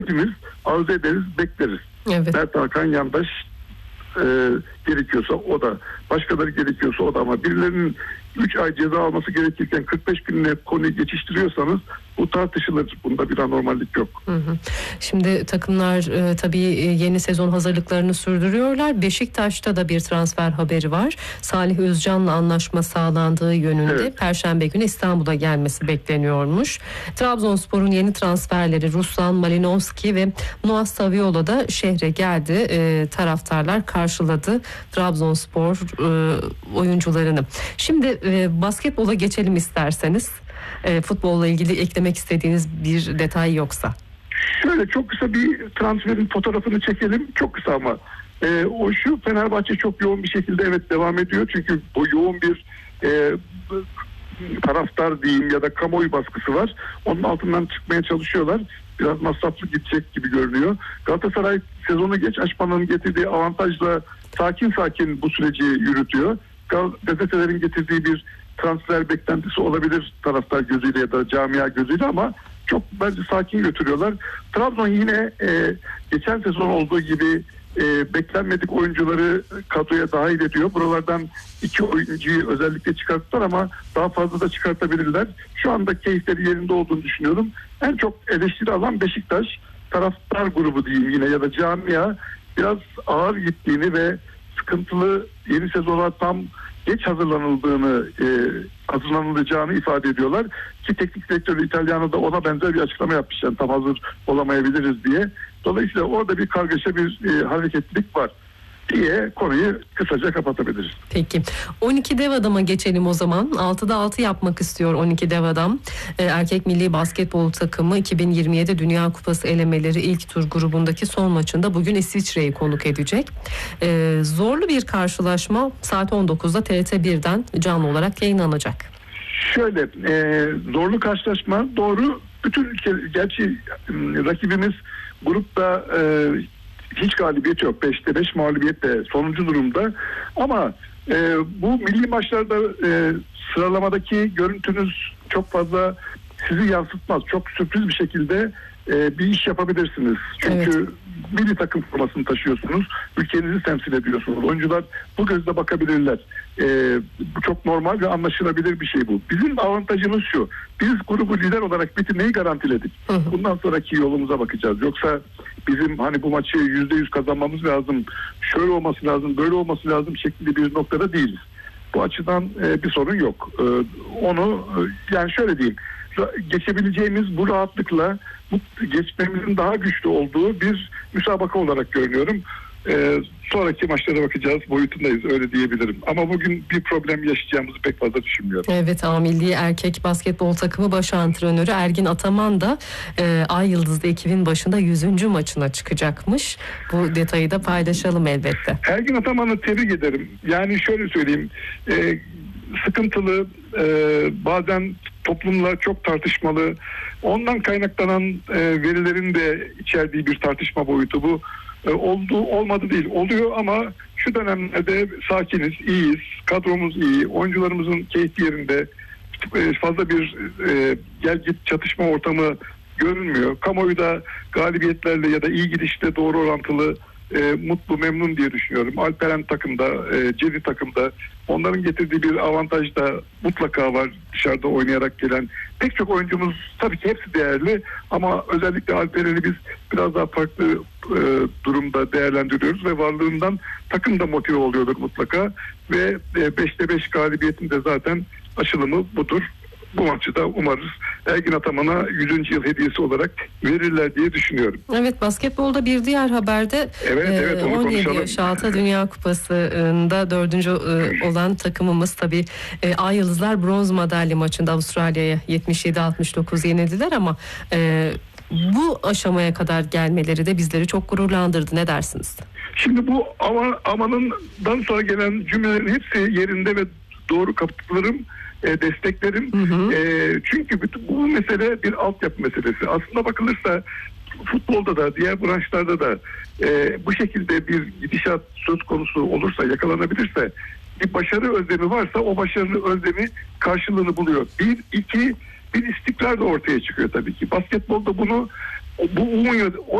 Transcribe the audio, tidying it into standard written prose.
hepimiz arzu ederiz, bekleriz. Evet. Mert Hakan Yandaş gerekiyorsa o da, başkaları gerekiyorsa o da, ama birilerinin 3 ay ceza alması gerekirken 45 günle konuyu geçiştiriyorsanız bu tartışılır. Bunda bir anormallik yok. Şimdi takımlar tabii yeni sezon hazırlıklarını sürdürüyorlar. Beşiktaş'ta da bir transfer haberi var. Salih Özcan'la anlaşma sağlandığı yönünde. Evet. Perşembe günü İstanbul'a gelmesi bekleniyormuş. Trabzonspor'un yeni transferleri Ruslan Malinovski ve Noah Saviola da şehre geldi. Taraftarlar karşıladı Trabzonspor oyuncularını. Şimdi basketbola geçelim isterseniz. Futbolla ilgili eklemek istediğiniz bir detay yoksa. Şöyle çok kısa bir transferin fotoğrafını çekelim. Çok kısa ama. O şu, Fenerbahçe çok yoğun bir şekilde evet devam ediyor. Çünkü bu yoğun bir taraftar diyeyim ya da kamuoyu baskısı var. Onun altından çıkmaya çalışıyorlar. Biraz masraflı gidecek gibi görünüyor. Galatasaray sezonu geç açmanın getirdiği avantajla sakin sakin bu süreci yürütüyor. Gazetelerin getirdiği bir transfer beklentisi olabilir taraftar gözüyle ya da camia gözüyle, ama çok bence sakin götürüyorlar. Trabzon yine geçen sezon olduğu gibi beklenmedik oyuncuları kadroya dahil ediyor. Buralardan 2 oyuncuyu özellikle çıkarttılar ama daha fazla da çıkartabilirler. Şu anda keyifleri yerinde olduğunu düşünüyorum. En çok eleştiri alan Beşiktaş. Taraftar grubu diyeyim yine ya da camia biraz ağır gittiğini ve sıkıntılı yeni sezona tam geç hazırlanılacağını ifade ediyorlar. Ki teknik direktörü İtalyanı da ona benzer bir açıklama yapmış. Yani tam hazır olamayabiliriz diye. Dolayısıyla orada bir kargaşa, bir hareketlilik var diye konuyu kısaca kapatabiliriz. Peki. 12 dev adama geçelim o zaman. 6'da 6 yapmak istiyor 12 dev adam. Erkek milli basketbol takımı 2027 Dünya Kupası elemeleri ilk tur grubundaki son maçında bugün İsviçre'yi konuk edecek. Zorlu bir karşılaşma, saat 19'da TRT 1'den canlı olarak yayınlanacak. Şöyle, zorlu karşılaşma doğru. Bütün ülke, gerçi rakibimiz grupta hiç galibiyet yok. 5'te 5 mağlubiyetle sonuncu durumda. Ama bu milli maçlarda sıralamadaki görüntünüz çok fazla sizi yansıtmaz. Çok sürpriz bir şekilde bir iş yapabilirsiniz. Çünkü evet, milli takım formasını taşıyorsunuz. Ülkenizi temsil ediyorsunuz. Oyuncular bu gözle bakabilirler. Bu çok normal ve anlaşılabilir bir şey bu. Bizim avantajımız şu. Biz grubu lider olarak bitirmeyi garantiledik. Bundan sonraki yolumuza bakacağız. Yoksa bizim hani bu maçı %100 kazanmamız lazım, şöyle olması lazım, böyle olması lazım şeklinde bir noktada değiliz. Bu açıdan bir sorun yok. Onu yani şöyle diyeyim, geçebileceğimiz bu rahatlıkla geçmemizin daha güçlü olduğu bir müsabaka olarak görüyorum. Sonraki maçlara bakacağız, boyutundayız, öyle diyebilirim. Ama bugün bir problem yaşayacağımızı pek fazla düşünmüyorum. Evet, A Milli Erkek Basketbol Takımı baş antrenörü Ergin Ataman da Ay Yıldızlı ekibin başında 100. maçına çıkacakmış. Bu detayı da paylaşalım elbette. Ergin Ataman'ı tebrik ederim. Yani şöyle söyleyeyim, sıkıntılı, bazen toplumla çok tartışmalı, ondan kaynaklanan verilerin de içerdiği bir tartışma boyutu bu. Olmadı değil, oluyor ama şu dönemlerde sakiniz, iyiyiz, kadromuz iyi, oyuncularımızın keyfi yerinde, fazla bir gel git çatışma ortamı görünmüyor. Kamuoyu da galibiyetlerle ya da iyi gidişle doğru orantılı, mutlu, memnun diye düşünüyorum. Alperen takımda, Cedi takımda, onların getirdiği bir avantaj da mutlaka var. Dışarıda oynayarak gelen pek çok oyuncumuz, tabii ki hepsi değerli ama özellikle Alperen'i biz biraz daha farklı durumda değerlendiriyoruz ve varlığından takım da motive oluyordur mutlaka ve 5'te 5 galibiyetin de zaten açılımı budur. Bu maçı da umarız Ergin Ataman'a 100. yıl hediyesi olarak verirler diye düşünüyorum. Evet, basketbolda bir diğer haberde evet, 17 yaş altı Dünya Kupası'nda 4. olan takımımız tabii Ay Yıldızlar bronz madalya maçında Avustralya'ya 77-69 yenildiler ama bu aşamaya kadar gelmeleri de bizleri çok gururlandırdı. Ne dersiniz? Şimdi bu amanından sonra gelen cümlelerin hepsi yerinde ve doğru, katılırım, desteklerim. Çünkü bu mesele bir altyapı meselesi. Aslında bakılırsa futbolda da diğer branşlarda da bu şekilde bir gidişat söz konusu olursa, yakalanabilirse, bir başarı özlemi varsa o başarı özlemi karşılığını buluyor. Bir istikrar da ortaya çıkıyor tabii ki. Basketbolda bunu bu